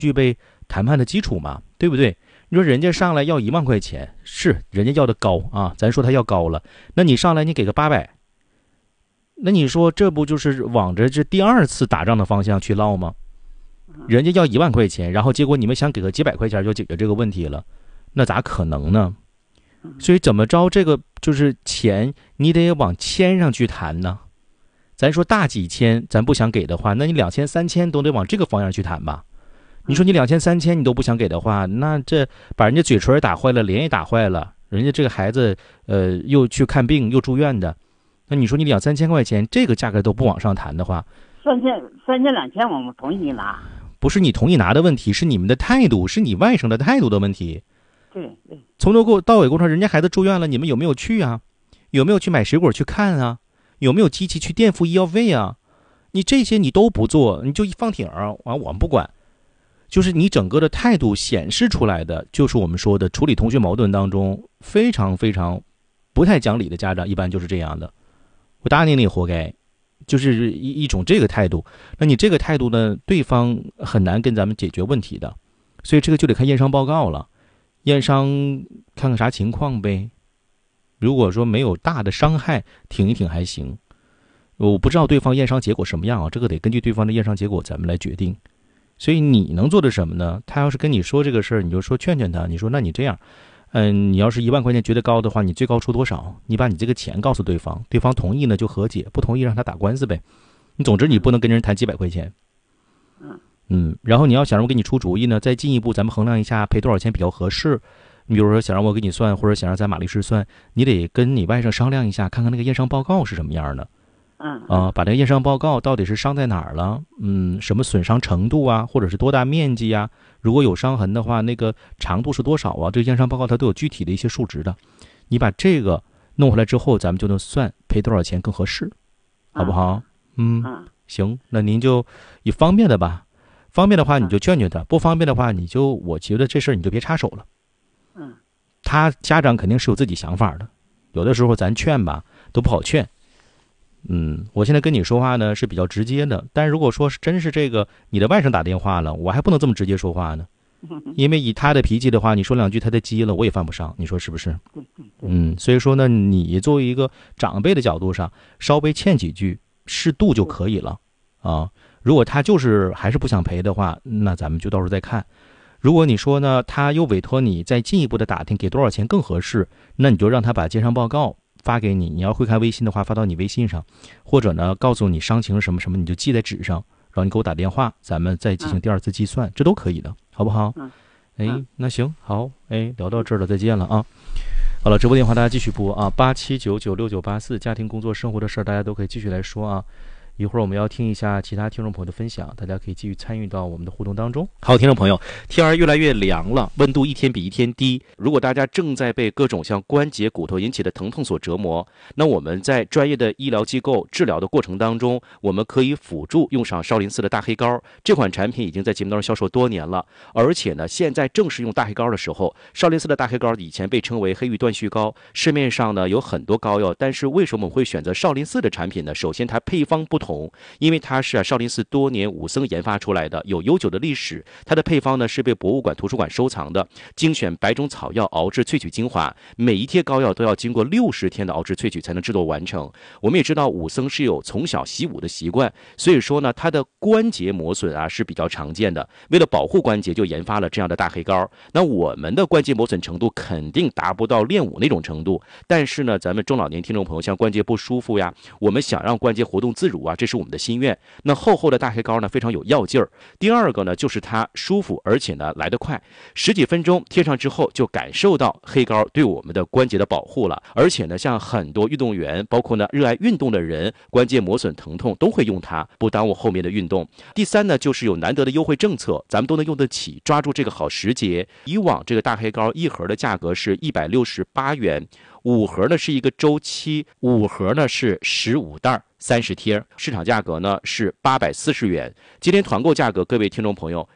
具备谈判的基础嘛，对不对？你说人家上来要1万块钱，是人家要的高啊，咱说他要高了，那你上来你给个800，那你说这不就是往着这第二次打仗的方向去唠吗？人家要1万块钱，然后结果你们想给个几百块钱就解决这个问题了，那咋可能呢？所以怎么着，这个就是钱你得往千上去谈呢。咱说大几千咱不想给的话，那你2000、3000都得往这个方向去谈吧。你说你2000、3000你都不想给的话，那这把人家嘴唇打坏了，脸也打坏了，人家这个孩子又去看病又住院的，那你说你2、3千块钱这个价格都不往上谈的话 ，3000、2000我们同意拿。 不是你同意拿的问题，是你们的态度，是你外甥的态度的问题。 对， 从头到尾过程，人家孩子住院了，你们有没有去啊？有没有去买水果去看啊？有没有积极去垫付医药费啊？你这些你都不做，你就一放挺儿，完我们不管。就是你整个的态度显示出来的，就是我们说的处理同学矛盾当中非常非常不太讲理的家长，一般就是这样的。我打你活该，就是一种这个态度。那你这个态度呢，对方很难跟咱们解决问题的，所以这个就得看验伤报告了。验伤看看啥情况呗。如果说没有大的伤害，挺一挺还行。我不知道对方验伤结果什么样啊，这个得根据对方的验伤结果咱们来决定。所以你能做的什么呢？他要是跟你说这个事儿，你就说劝劝他，你说那你这样，你要是1万块钱觉得高的话，你最高出多少？你把你这个钱告诉对方，对方同意呢就和解，不同意让他打官司呗。你总之你不能跟人谈几百块钱。然后你要想让我给你出主意呢，再进一步咱们衡量一下赔多少钱比较合适。你比如说想让我给你算，或者想让咱马律师算，你得跟你外甥商量一下，看看那个验伤报告是什么样的。把这个验伤报告到底是伤在哪儿了，什么损伤程度啊，或者是多大面积啊，如果有伤痕的话，那个长度是多少啊，这个验伤报告它都有具体的一些数值的。你把这个弄回来之后，咱们就能算赔多少钱更合适，好不好？行，那您就以方便的吧，方便的话你就劝劝他，不方便的话我觉得这事儿你就别插手了。他家长肯定是有自己想法的，有的时候咱劝吧都不好劝。我现在跟你说话呢是比较直接的，但如果说是真是这个你的外甥打电话了，我还不能这么直接说话呢，因为以他的脾气的话，你说2句他的急了，我也犯不上，你说是不是？所以说呢，你作为一个长辈的角度上，稍微欠几句，适度就可以了啊。如果他就是还是不想赔的话，那咱们就到时候再看。如果你说呢，他又委托你再进一步的打听给多少钱更合适，那你就让他把鉴伤报告发给你，你要会看微信的话发到你微信上，或者呢告诉你伤情什么什么，你就记在纸上，然后你给我打电话，咱们再进行第2次计算，这都可以的，好不好？那行好，聊到这儿了，再见了啊。好了，直播电话大家继续拨啊，87996984，家庭工作生活的事儿大家都可以继续来说啊。一会儿我们要听一下其他听众朋友的分享，大家可以继续参与到我们的互动当中。好，听众朋友，天儿越来越凉了，温度一天比一天低。如果大家正在被各种像关节、骨头引起的疼痛所折磨，那我们在专业的医疗机构治疗的过程当中，我们可以辅助用上少林寺的大黑膏。这款产品已经在节目当中销售多年了，而且呢，现在正是用大黑膏的时候。少林寺的大黑膏以前被称为黑玉断续膏，市面上呢有很多膏药，但是为什么我们会选择少林寺的产品呢？首先，它配方不同，因为它是少林寺多年武僧研发出来的，有悠久的历史。它的配方呢是被博物馆、图书馆收藏的，精选100种草药熬制萃取精华，每一贴膏药都要经过60天的熬制萃取才能制作完成。我们也知道武僧是有从小习武的习惯，所以说呢，它的关节磨损啊是比较常见的。为了保护关节，就研发了这样的大黑膏。那我们的关节磨损程度肯定达不到练武那种程度，但是呢，咱们中老年听众朋友像关节不舒服呀，我们想让关节活动自如啊，这是我们的心愿。那厚厚的大黑膏呢，非常有药劲儿。第二个呢，就是它舒服，而且呢来得快，10几分钟贴上之后，就感受到黑膏对我们的关节的保护了。而且呢，像很多运动员，包括呢热爱运动的人，关节磨损疼痛都会用它，不耽误后面的运动。第三呢，就是有难得的优惠政策，咱们都能用得起，抓住这个好时节。以往这个大黑膏一盒的价格是168元，5盒呢是一个周期，5盒呢是15袋30贴，市场价格呢是840元。今天团购价格，各位听众朋友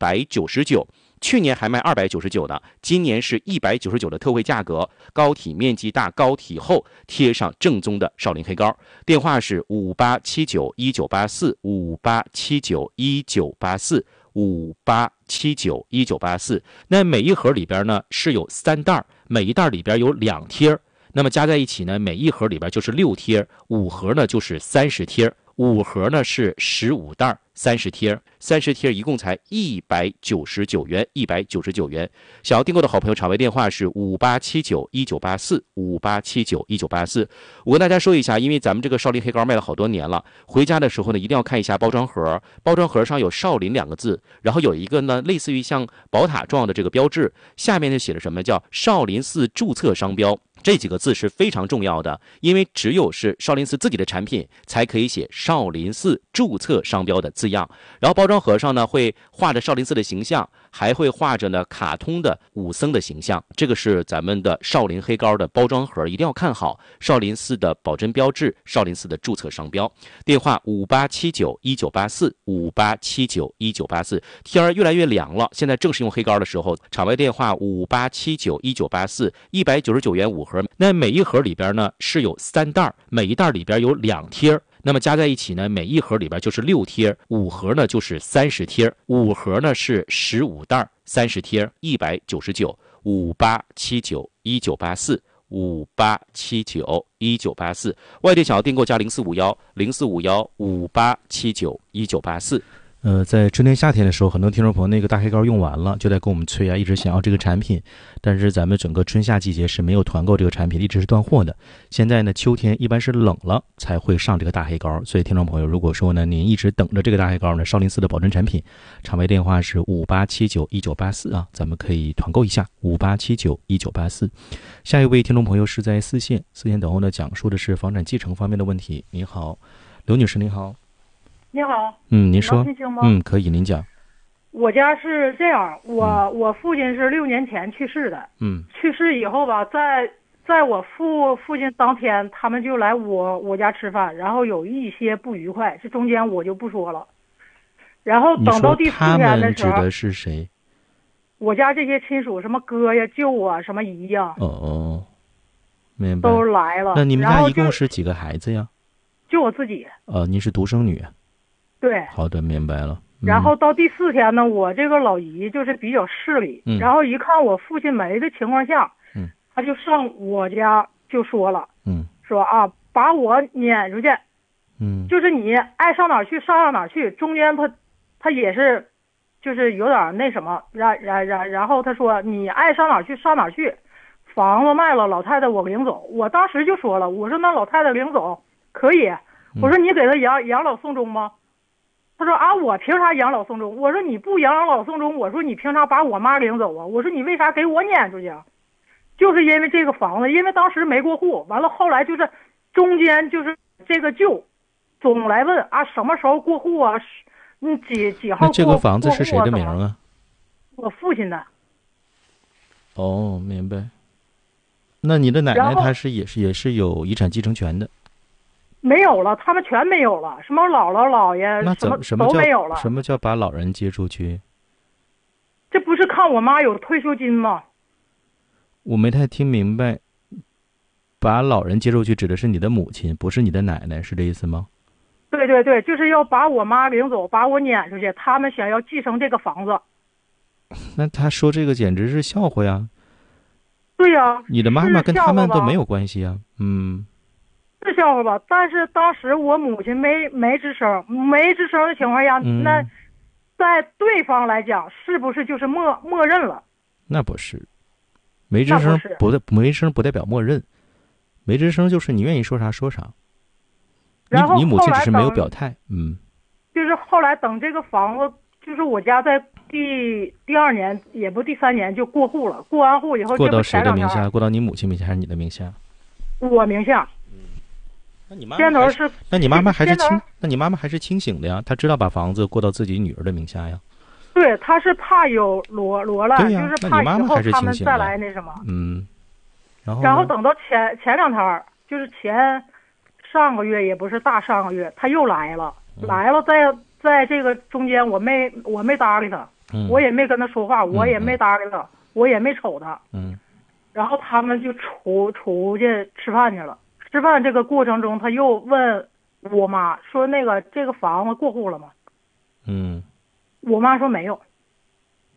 199，去年还卖299呢，今年是199的特惠价格，膏体面积大，膏体厚，贴上正宗的少林黑膏。电话是58791984，58791984。 58791984。那每一盒里边呢是有3袋，每一袋里边有2贴，那么加在一起呢，每一盒里边就是6贴，5盒呢就是30贴，5盒呢是15袋，30贴，30贴一共才199元，199元。想要订购的好朋友，场外电话是58791984，58791984。我跟大家说一下，因为咱们这个少林黑膏卖了好多年了，回家的时候呢，一定要看一下包装盒，包装盒上有少林2个字，然后有一个呢类似于像宝塔状的这个标志，下面就写着什么叫少林寺注册商标。这几个字是非常重要的，因为只有是少林寺自己的产品才可以写少林寺注册商标的字样。然后包装盒上呢会画着少林寺的形象，还会画着呢卡通的武僧的形象。这个是咱们的少林黑膏的包装盒，一定要看好少林寺的保真标志，少林寺的注册商标。电话58791984，58791984。天儿越来越凉了，现在正是用黑膏的时候。场外电话58791984，199元5盒。那每一盒里边呢是有3袋，每一袋里边有2贴，那么加在一起呢，每一盒里边就是6贴，5盒呢就是30贴，5盒呢是15袋，30贴，199，58791984，58791984。外地想要订购加0451，045158791984。在春天夏天的时候，很多听众朋友那个大黑膏用完了，就在跟我们催啊，一直想要这个产品，但是咱们整个春夏季节是没有团购这个产品，一直是断货的。现在呢，秋天一般是冷了才会上这个大黑膏，所以听众朋友，如果说呢您一直等着这个大黑膏呢，少林寺的保真产品，场外电话是58791984啊，咱们可以团购一下58791984。下一位听众朋友是在四线等候呢，讲述的是房产继承方面的问题。你好，刘女士，您好。 你好， 您说，可以，您讲。 我家是这样，我父亲是6年前去世的，去世以后吧，在我父亲当天，他们就来我家吃饭，然后有一些不愉快，这中间我就不说了。然后等到第4天的时候， 他们指的是谁？ 我家这些亲属，什么哥呀、舅啊、什么姨呀， 明白， 都来了。 那你们家一共是几个孩子呀？ 就我自己。 您是独生女。 对， 好的，明白了。 然后到第4天呢，我这个老姨就是比较势利，然后一看我父亲没的情况下，他就上我家就说了，说啊，把我撵出去，就是你爱上哪儿去上哪儿去，中间他也是，就是有点那什么，然后他说你爱上哪儿去上哪儿去，房子卖了，老太太我领走。我当时就说了，我说那老太太领走可以，我说你给他养老送终吗？他说啊，我凭啥养老送终？我说你不养老送终，我说你凭啥把我妈领走啊？我说你为啥给我撵出去啊？就是因为这个房子，因为当时没过户，完了后来就是中间就是这个舅总来问啊，什么时候过户啊？几号过户啊？ 那这个房子是谁的名啊？ 我父亲的。 明白。那你的奶奶她也是有遗产继承权的。 没有了，他们全没有了，什么姥姥姥爷什么都没有了。 什么叫把老人接出去？ 这不是看我妈有退休金吗？ 我没太听明白，把老人接出去指的是你的母亲，不是你的奶奶，是这意思吗？ 对对对，就是要把我妈领走，把我撵出去，他们想要继承这个房子。 那他说这个简直是笑话呀！ 对呀， 你的妈妈跟他们都没有关系啊。 是笑话吧？但是当时我母亲没吱声的情况下，那在对方来讲，是不是就是默认了？ 那不是，没吱声没声不代表默认，没吱声就是你愿意说啥说啥。你母亲只是没有表态。 就是后来等这个房子，就是我家在第2年也不第3年就过户了，过完户以后过到谁的名下？过到你母亲名下还是你的名下？ 我名下。那你妈妈还是清醒的呀，她知道把房子过到自己女儿的名下呀。 对，她是怕有罗乱， 对呀， 就是怕以后他们再来那什么。 然后等到前2天，就是上个月也不是大上个月，他又来了，在这个中间我没搭理他，我也没跟他说话，我也没搭理他，我也没瞅他。然后他们就出去吃饭去了。吃饭这个过程中，他又问我妈说：“那个这个房子过户了吗？” 我妈说没有。